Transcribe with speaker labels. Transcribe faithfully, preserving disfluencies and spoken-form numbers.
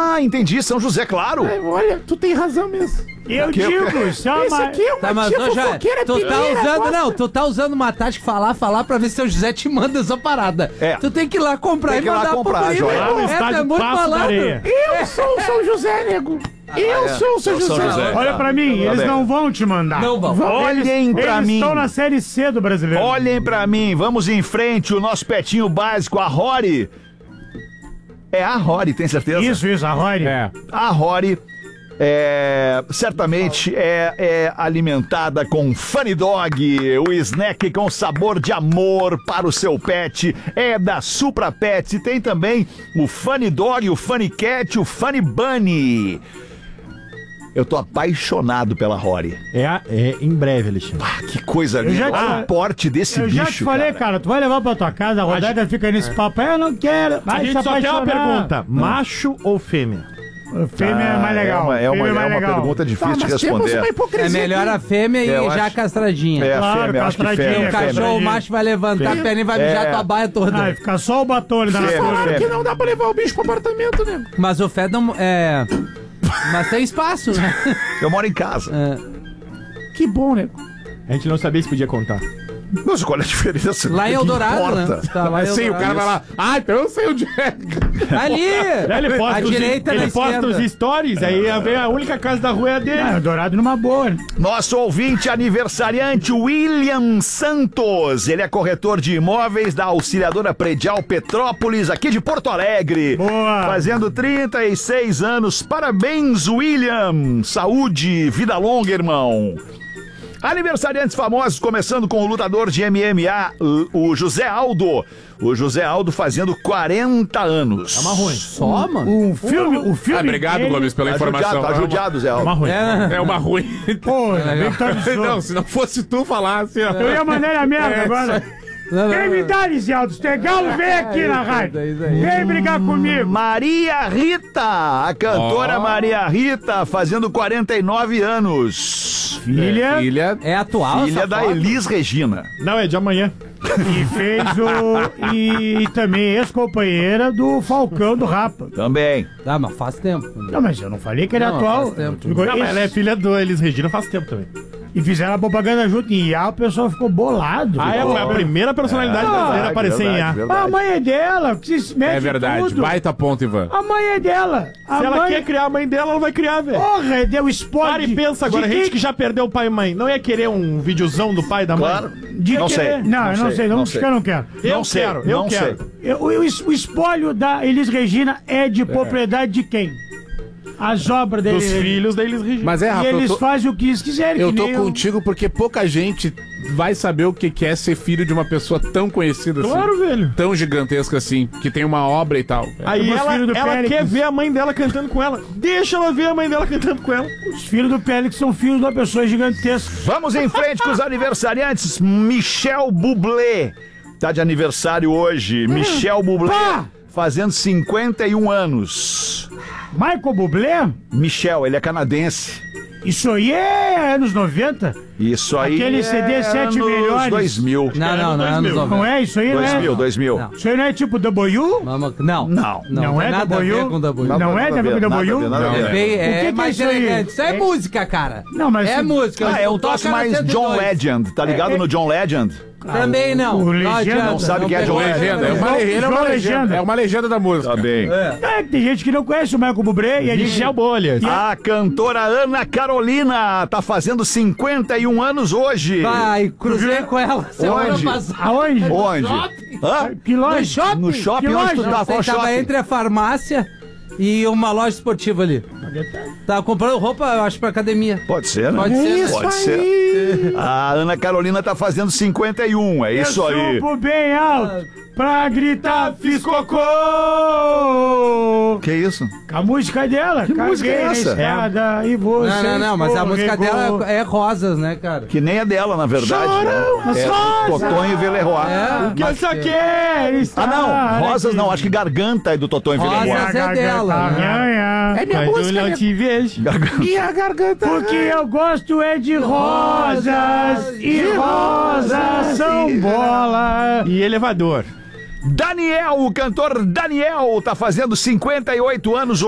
Speaker 1: Ah, entendi, São José, claro.
Speaker 2: É, olha, tu tem razão mesmo.
Speaker 3: Eu digo, chama...
Speaker 2: Esse aqui é uma
Speaker 4: Tá, mas
Speaker 2: tia
Speaker 4: ô, já,
Speaker 2: fofoqueira
Speaker 4: tu tá
Speaker 2: pileira,
Speaker 4: usando,
Speaker 2: gosta.
Speaker 4: não, tu tá usando uma tática falar, falar pra ver se o José te manda essa parada.
Speaker 1: É.
Speaker 4: Tu tem que ir lá comprar
Speaker 1: Tem
Speaker 4: e
Speaker 1: que ir lá
Speaker 4: mandar
Speaker 1: comprar,
Speaker 4: pro
Speaker 1: Joia.
Speaker 4: primo.
Speaker 1: Lá no
Speaker 4: É,
Speaker 3: estádio
Speaker 4: é muito
Speaker 3: Passo da
Speaker 4: malandro.
Speaker 3: Areia.
Speaker 2: Eu sou o São José, nego. Eu sou o São
Speaker 1: É, São
Speaker 2: José.
Speaker 1: José.
Speaker 3: Olha pra mim,
Speaker 1: Tá
Speaker 3: eles
Speaker 1: bem.
Speaker 3: não vão te mandar.
Speaker 4: Não vão.
Speaker 1: Olhem pra
Speaker 3: Eles
Speaker 1: mim.
Speaker 3: estão na Série C do Brasileiro.
Speaker 1: Olhem pra mim, vamos em frente, o nosso petinho básico, a Rory. É a Rory, tem certeza?
Speaker 3: Isso, isso, a Rory.
Speaker 5: É.
Speaker 1: A Rory é, certamente é, é alimentada com Funny Dog, o snack com sabor de amor para o seu pet. É da Supra Pets e tem também o Funny Dog, o Funny Cat, o Funny Bunny. Eu tô apaixonado pela Rory.
Speaker 3: É, é em breve, Alexandre.
Speaker 1: Ah, que coisa linda.
Speaker 3: já te
Speaker 1: Olha
Speaker 3: falei-
Speaker 1: o porte desse
Speaker 3: Eu
Speaker 1: bicho,
Speaker 3: já te falei, cara.
Speaker 1: cara.
Speaker 3: tu vai levar pra tua casa, a Rodaica fica nesse papo. Eu não quero.
Speaker 6: A
Speaker 3: Vai se
Speaker 6: gente só quer uma
Speaker 3: apaixonar.
Speaker 6: pergunta: macho ou fêmea?
Speaker 3: Fêmea é mais legal.
Speaker 1: É uma, é uma,
Speaker 3: Fêmea
Speaker 1: é
Speaker 3: mais
Speaker 1: uma
Speaker 3: legal.
Speaker 1: pergunta difícil de
Speaker 2: Temos
Speaker 1: responder.
Speaker 2: uma hipocrisia
Speaker 4: É melhor
Speaker 2: aqui.
Speaker 4: a fêmea
Speaker 1: É, eu
Speaker 4: e já
Speaker 1: acho-
Speaker 4: castradinha.
Speaker 1: É, a
Speaker 3: Claro,
Speaker 1: fêmea, acho que
Speaker 3: castradinha,
Speaker 1: fêmea.
Speaker 4: O cachorro
Speaker 3: castradinha.
Speaker 4: macho vai levantar a perna e vai
Speaker 1: É.
Speaker 4: mijar tua baia toda.
Speaker 3: Vai ficar só o batom ali na
Speaker 1: Fêmea,
Speaker 3: frente.
Speaker 2: Falaram que
Speaker 1: fêmea.
Speaker 2: não dá pra levar o bicho pro apartamento, né?
Speaker 4: Mas o Fed não. É. Mas tem espaço, né?
Speaker 1: Eu moro em casa.
Speaker 2: Que bom, né?
Speaker 6: A gente não sabia se podia contar.
Speaker 1: Mas qual é a diferença?
Speaker 4: Lá em
Speaker 1: Que
Speaker 4: Eldorado,
Speaker 1: importa?
Speaker 4: né? Tá lá em
Speaker 5: Sim, o cara vai lá. Ah, então eu sei onde é.
Speaker 4: Ali!
Speaker 6: Ele posta,
Speaker 4: A
Speaker 6: os,
Speaker 4: direita
Speaker 6: ele
Speaker 4: na
Speaker 6: posta
Speaker 4: esquerda.
Speaker 6: os stories, aí vem a única casa da rua é a dele.
Speaker 3: Ah, Dourado numa boa, né?
Speaker 1: Nosso ouvinte aniversariante, William Santos. Ele é corretor de imóveis da Auxiliadora Predial Petrópolis, aqui de Porto Alegre.
Speaker 3: Boa.
Speaker 1: Fazendo trinta e seis anos. Parabéns, William. Saúde, vida longa, irmão. Aniversariantes famosos, começando com o lutador de M M A, o José Aldo. O José Aldo fazendo quarenta anos. É uma ruim.
Speaker 4: Só, mano?
Speaker 3: O filme, o filme.
Speaker 5: Ah, obrigado,
Speaker 3: dele-
Speaker 5: Gomes, pela
Speaker 1: Tá
Speaker 5: informação.
Speaker 1: judiado, tá judiado, Zé
Speaker 3: É uma
Speaker 1: Aldo.
Speaker 3: ruim.
Speaker 4: É,
Speaker 5: É uma ruim.
Speaker 3: Pô, ainda bem que tu avisou.
Speaker 5: Não, se não fosse tu falar assim, ó.
Speaker 3: Eu ia mandar ele a merda
Speaker 5: É,
Speaker 3: agora.
Speaker 4: não, não,
Speaker 3: Quem me
Speaker 4: não.
Speaker 3: dá, Lisialdo? Se tem galo, vem aqui na rádio.
Speaker 4: é isso aí.
Speaker 3: Vem brigar comigo.
Speaker 1: Maria Rita, a cantora
Speaker 5: Ó.
Speaker 1: Maria Rita, fazendo quarenta e nove anos.
Speaker 3: Filha.
Speaker 5: Filha.
Speaker 4: É atual
Speaker 1: Filha
Speaker 4: essa
Speaker 1: da
Speaker 4: foto?
Speaker 1: Elis Regina.
Speaker 6: Não, é de amanhã.
Speaker 3: E fez o. E, e também ex-companheira do Falcão do Rapa.
Speaker 1: Também.
Speaker 4: Ah, mas faz tempo.
Speaker 3: Não, mas eu não falei que ele é
Speaker 4: Não,
Speaker 3: atual.
Speaker 4: faz tempo.
Speaker 3: Ficou-
Speaker 6: Não, mas ela é filha do Elis Regina faz tempo também.
Speaker 3: E fizeram a propaganda junto em I A, o pessoal ficou bolado.
Speaker 6: Ah, é,
Speaker 3: Ficou-
Speaker 6: foi a primeira personalidade
Speaker 3: Ah,
Speaker 6: brasileira a aparecer em A.
Speaker 1: verdade,
Speaker 3: Ah, a mãe é dela, que se mete
Speaker 5: É
Speaker 3: em
Speaker 5: verdade.
Speaker 3: tudo.
Speaker 5: Baita ponto, Ivan.
Speaker 3: A mãe é dela. A
Speaker 6: Se ela
Speaker 3: mãe...
Speaker 6: quer criar a mãe dela, ela vai criar, velho.
Speaker 3: Porra, deu spoiler.
Speaker 6: Para e pensa agora,
Speaker 3: de
Speaker 6: gente
Speaker 3: quem-
Speaker 6: que já perdeu o pai e mãe, não ia querer um videozão do pai e da mãe?
Speaker 1: Claro.
Speaker 3: de
Speaker 1: Não
Speaker 3: quem-
Speaker 1: sei.
Speaker 3: Não, eu não sei, não,
Speaker 1: não
Speaker 3: diz
Speaker 1: sei.
Speaker 3: que eu não quero.
Speaker 6: Eu
Speaker 1: Não sei,
Speaker 6: quero, eu
Speaker 1: não
Speaker 6: quero.
Speaker 1: sei.
Speaker 3: Eu- o, o, o espólio da Elis Regina é de propriedade de quem? As obras da
Speaker 6: Dos
Speaker 3: Elis Regina.
Speaker 6: filhos da Elis Regina.
Speaker 5: Mas é,
Speaker 3: E
Speaker 5: Rafa, eu
Speaker 3: eles
Speaker 5: tô,
Speaker 3: fazem o que eles quiserem.
Speaker 5: eu
Speaker 3: que
Speaker 5: tô
Speaker 3: nem
Speaker 5: contigo porque pouca gente vai saber o que que é ser filho de uma pessoa tão conhecida assim.
Speaker 6: Claro, velho.
Speaker 5: Tão gigantesca assim, que tem uma obra e tal.
Speaker 6: Aí
Speaker 3: Os
Speaker 6: ela,
Speaker 3: filhos do
Speaker 6: ela
Speaker 3: Péricles.
Speaker 6: quer ver a mãe dela cantando com ela. Deixa ela ver a mãe dela cantando com ela.
Speaker 3: Os filhos do Pélix são filhos de uma pessoa gigantesca.
Speaker 1: Vamos em frente com os aniversariantes. Michel Bublé. Tá de aniversário hoje. Michel Bublé.
Speaker 3: Pá!
Speaker 1: Fazendo cinquenta e um anos.
Speaker 3: Michael Bublé?
Speaker 1: Michel, ele é canadense.
Speaker 3: Isso aí é anos noventa?
Speaker 1: Isso aí
Speaker 3: Aquele C D
Speaker 1: é
Speaker 3: sete
Speaker 1: anos
Speaker 3: melhores.
Speaker 1: dois mil.
Speaker 4: Não, não, não é anos
Speaker 3: Não
Speaker 4: noventa.
Speaker 3: é? Isso aí não
Speaker 1: dois
Speaker 3: é?
Speaker 1: mil, dois mil.
Speaker 4: Não.
Speaker 3: Isso aí não é tipo W?
Speaker 4: Vamos- Não.
Speaker 1: Não.
Speaker 3: Não
Speaker 4: tem
Speaker 3: é
Speaker 4: nada a ver
Speaker 3: W?
Speaker 4: com W.
Speaker 3: Não,
Speaker 1: Nada
Speaker 3: é
Speaker 1: a ver,
Speaker 3: W?
Speaker 1: nada a ver, nada a ver.
Speaker 4: É, bem-
Speaker 3: O que
Speaker 4: é
Speaker 3: que é
Speaker 4: mais
Speaker 3: isso aí?
Speaker 4: elegante. Isso é,
Speaker 3: É-
Speaker 4: música, cara.
Speaker 3: Não, mas
Speaker 4: É
Speaker 3: se-
Speaker 4: música.
Speaker 1: Ah, é um
Speaker 4: Toca
Speaker 1: troço
Speaker 4: na
Speaker 1: mais
Speaker 4: cento e
Speaker 1: John
Speaker 4: dois.
Speaker 1: Legend. Tá ligado
Speaker 3: É, é-
Speaker 1: no John Legend?
Speaker 4: Também não.
Speaker 3: o
Speaker 4: Não
Speaker 3: Legenda
Speaker 4: adianta,
Speaker 1: não sabe quem é
Speaker 4: pegou.
Speaker 1: John
Speaker 5: Legenda, é uma,
Speaker 3: João-
Speaker 5: ele é uma
Speaker 3: João
Speaker 5: legenda.
Speaker 3: Legenda.
Speaker 5: É uma legenda da música.
Speaker 1: Tá bem.
Speaker 3: É, tem gente que não conhece o Michael Bublé e a gente...
Speaker 6: Michel Bolhas.
Speaker 1: A cantora Ana Carolina tá fazendo cinquenta e um anos hoje.
Speaker 4: Vai, cruzei com ela semana
Speaker 1: Onde?
Speaker 4: passada.
Speaker 3: Aonde?
Speaker 1: Onde? Hã?
Speaker 3: Que loja?
Speaker 4: No shopping?
Speaker 1: No shopping?
Speaker 3: Que
Speaker 1: Onde tu
Speaker 3: loja?
Speaker 1: tá?
Speaker 4: Não sei,
Speaker 1: Qual
Speaker 4: tava
Speaker 1: shopping?
Speaker 4: entre a farmácia e uma loja esportiva ali. Tava comprando roupa, eu acho, pra academia.
Speaker 1: Pode ser, né?
Speaker 4: Pode ser, né?
Speaker 1: Pode ser. A Ana Carolina tá fazendo cinquenta e um, é isso aí.
Speaker 3: Eu subo bem alto pra gritar fiz cocô.
Speaker 1: Que isso?
Speaker 3: A música dela.
Speaker 1: Que música é
Speaker 3: Caguei
Speaker 1: essa?
Speaker 3: na escada e você
Speaker 4: Não, não, não, mas a música
Speaker 3: escorregou.
Speaker 4: dela é, é rosas, né, cara?
Speaker 1: Que nem é dela, na verdade.
Speaker 3: Chorão,
Speaker 1: né?
Speaker 3: as
Speaker 1: É
Speaker 3: rosas.
Speaker 1: Totonho e Veleroy.
Speaker 4: É.
Speaker 3: O que eu só quero estar
Speaker 1: Ah, não. Rosas
Speaker 3: aqui.
Speaker 1: não. Acho que Garganta é do Totonho e
Speaker 4: Rosas
Speaker 1: Veleroy.
Speaker 3: A
Speaker 4: é
Speaker 3: garganta
Speaker 4: dela, né?
Speaker 3: arranha.
Speaker 2: É minha
Speaker 6: Mas eu
Speaker 2: música,
Speaker 6: não
Speaker 2: né?
Speaker 6: te vejo.
Speaker 1: Garganta.
Speaker 2: E a garganta.
Speaker 3: Porque eu gosto é de rosas e rosas são bola.
Speaker 6: E elevador.
Speaker 1: Daniel, o cantor Daniel, tá fazendo cinquenta e oito anos